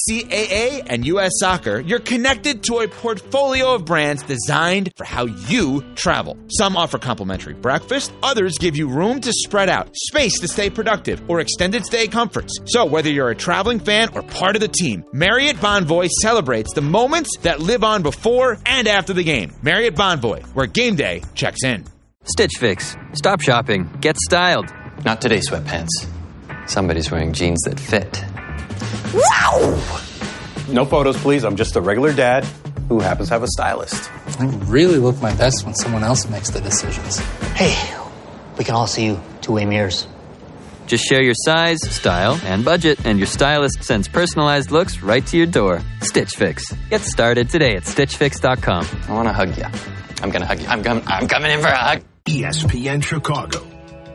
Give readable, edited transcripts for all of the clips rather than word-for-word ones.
NCAA and U.S. Soccer, you're connected to a portfolio of brands designed for how you travel. Some offer complimentary breakfast, others give you room to spread out, space to stay productive, or extended stay comforts. So whether you're a traveling fan or part of the team, Marriott Bonvoy celebrates the moments that live on before and after the game. Marriott Bonvoy, where game day checks in. Stitch Fix. Stop shopping. Get styled. Not today, sweatpants. Somebody's wearing jeans that fit. Wow! No photos, please. I'm just a regular dad who happens to have a stylist. I really look my best when someone else makes the decisions. Hey, we can all see you two-way mirrors. Just share your size, style, and budget, and your stylist sends personalized looks right to your door. Stitch Fix. Get started today at StitchFix.com. I want to hug you. I'm going to hug you. I'm coming in for a hug. ESPN Chicago.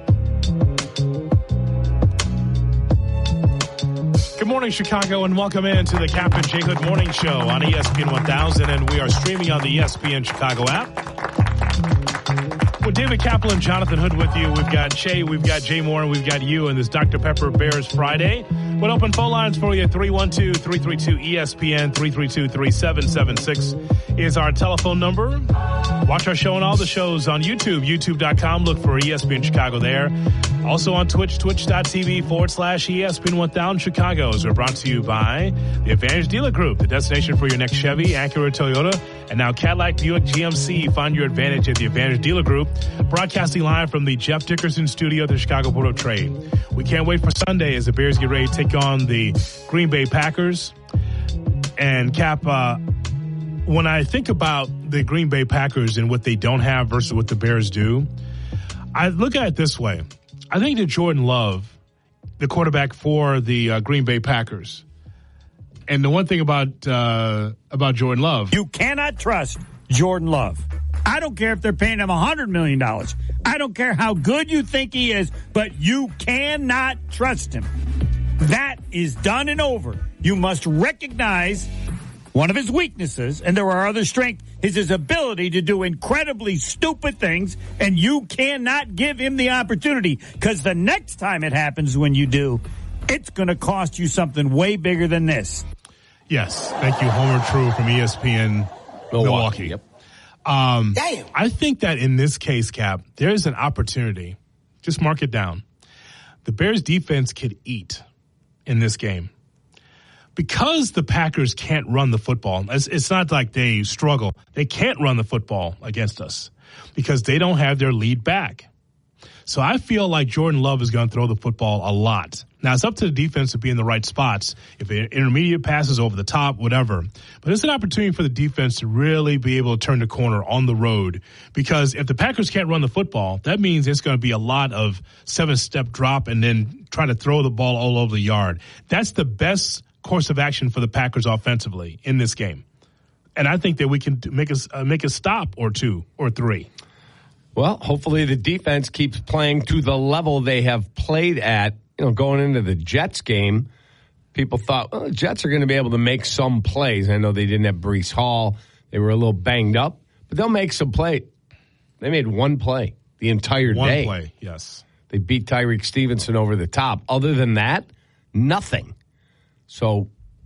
Good morning, Chicago, and welcome in to the Captain Jay Hood Morning Show on ESPN 1000, and we are streaming on the ESPN Chicago app. With David Kaplan, Jonathan Hood with you. We've got Shay, we've got Jay Moore, and we've got you, and this Dr. Pepper Bears Friday. We'll open phone lines for you. 312-332-ESPN, 332-3776 is our telephone number. Watch our show and all the shows on YouTube, youtube.com. Look for ESPN Chicago there. Also on Twitch, twitch.tv/ESPN 1000 Chicago's are brought to you by the Advantage Dealer Group, the destination for your next Chevy, Acura, Toyota, and now Cadillac, Buick, GMC. Find your advantage at the Advantage Dealer Group. Broadcasting live from the Jeff Dickerson studio at the Chicago Board of Trade. We can't wait for Sunday as the Bears get ready to take on the Green Bay Packers. And Cap, when I think about the Green Bay Packers and what they don't have versus what the Bears do, I look at it this way. I think that Jordan Love, the quarterback for the Green Bay Packers, and the one thing about Jordan Love, you cannot trust Jordan Love. I don't care if they're paying him $100 million. I don't care how good you think he is, but you cannot trust him. That is done and over. You must recognize one of his weaknesses, and there are other strengths, is his ability to do incredibly stupid things, and you cannot give him the opportunity, because the next time it happens when you do, it's going to cost you something way bigger than this. Yes. Thank you, Homer True from ESPN Milwaukee. Yep. Damn. I think that in this case, Cap, there's an opportunity. Just mark it down. The Bears defense could eat in this game. Because the Packers can't run the football, it's not like they struggle. They can't run the football against us because they don't have their lead back. So I feel like Jordan Love is going to throw the football a lot. Now, it's up to the defense to be in the right spots. If intermediate passes over the top, whatever. But it's an opportunity for the defense to really be able to turn the corner on the road. Because if the Packers can't run the football, that means it's going to be a lot of 7-step drop and then try to throw the ball all over the yard. That's the best course of action for the Packers offensively in this game. And I think that we can make a stop or two or three. Well, hopefully the defense keeps playing to the level they have played at. You know, going into the Jets game, people thought, well, the Jets are going to be able to make some plays. I know they didn't have Breece Hall. They were a little banged up, but they'll make some play. They made one play the entire day. One play, yes. They beat Tyreek Stevenson over the top. Other than that, nothing. So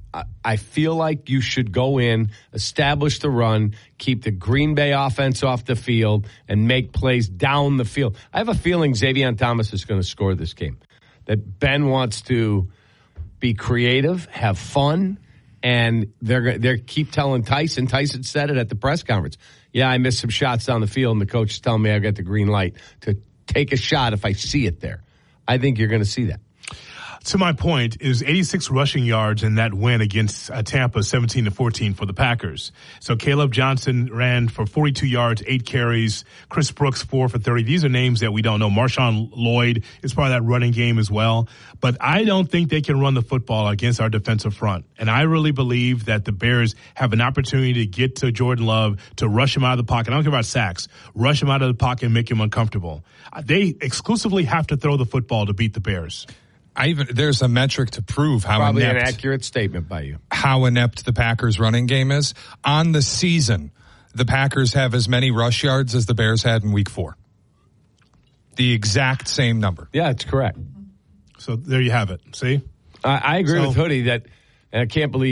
I feel like you should go in, establish the run, keep the Green Bay offense off the field, and make plays down the field. I have a feeling Xavier Thomas is going to score this game. That Ben wants to be creative, have fun, and they're keep telling Tyson. Tyson said it at the press conference. Yeah, I missed some shots down the field, and the coach is telling me I got the green light to take a shot if I see it there. I think you're going to see that. To my point, is 86 rushing yards in that win against Tampa, 17-14 for the Packers. So Caleb Johnson ran for 42 yards, 8 carries. Chris Brooks, 4 for 30. These are names that we don't know. Marshawn Lloyd is part of that running game as well. But I don't think they can run the football against our defensive front. And I really believe that the Bears have an opportunity to get to Jordan Love, to rush him out of the pocket. I don't care about sacks. Rush him out of the pocket and make him uncomfortable. They exclusively have to throw the football to beat the Bears. There's a metric to prove how probably inept, an accurate statement by you. How inept the Packers running game is. On the season, the Packers have as many rush yards as the Bears had in week 4. The exact same number. Yeah, it's correct. So there you have it. See? I agree with Hoodie that, and I can't believe